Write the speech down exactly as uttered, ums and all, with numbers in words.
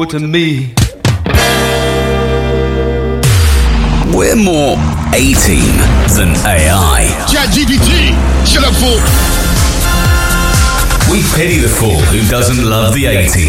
to me. We're more A-Team than A I. ChatGPT, shut up, fool. We pity the fool who doesn't love the A-Team.